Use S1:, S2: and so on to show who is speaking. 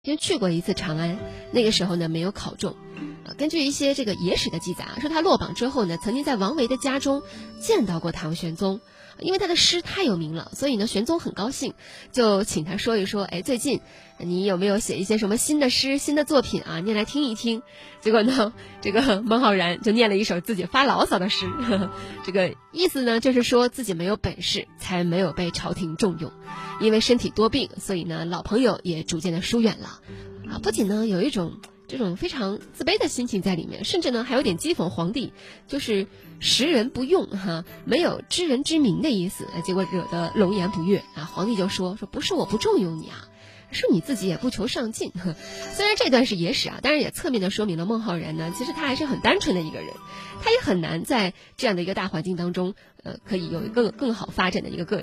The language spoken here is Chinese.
S1: 因为去过一次长安，那个时候呢没有考中。根据一些这个野史的记载说他落榜之后呢，曾经在王维的家中见到过唐玄宗，因为他的诗太有名了，所以呢玄宗很高兴，就请他说一说，最近你有没有写一些什么新的诗、新的作品啊？念来听一听。结果呢，这个孟浩然就念了一首自己发牢骚的诗，这个意思呢就是说自己没有本事，才没有被朝廷重用，因为身体多病，所以呢老朋友也逐渐的疏远了。不仅呢有一种这种非常自卑的心情在里面，甚至呢还有点讥讽皇帝，就是识人不用没有知人之明的意思，结果惹得龙颜不悦啊。皇帝就说不是我不重用你啊，是你自己也不求上进。虽然这段是野史啊，但是也侧面的说明了孟浩然呢，其实他还是很单纯的一个人，他也很难在这样的一个大环境当中，可以有一个更好发展的一个个人。